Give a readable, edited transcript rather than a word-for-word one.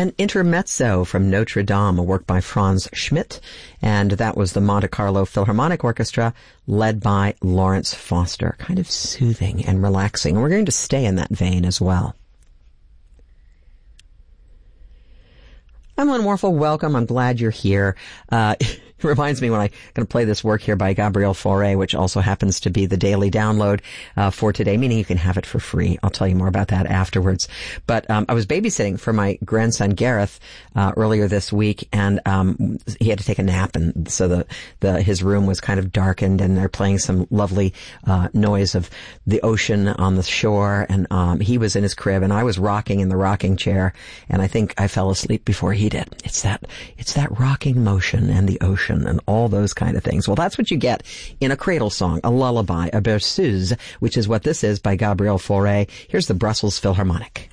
An intermezzo from Notre Dame, a work by Franz Schmidt, and that was the Monte Carlo Philharmonic Orchestra, led by Lawrence Foster. Kind of soothing and relaxing. And we're going to stay in that vein as well. I'm Lynn Warfel. Welcome. I'm glad you're here. It reminds me when I'm going to play this work here by Gabriel Fauré, which also happens to be the daily download for today, meaning you can have it for free. I'll tell you more about that afterwards. But I was babysitting for my grandson Gareth earlier this week, and he had to take a nap, and so his room was kind of darkened, and they're playing some lovely noise of the ocean on the shore, and he was in his crib, and I was rocking in the rocking chair, and I think I fell asleep before he did. It's that rocking motion and the ocean and all those kind of things. Well, that's what you get in a cradle song, a lullaby, a berceuse, which is what this is by Gabriel Fauré. Here's the Brussels Philharmonic.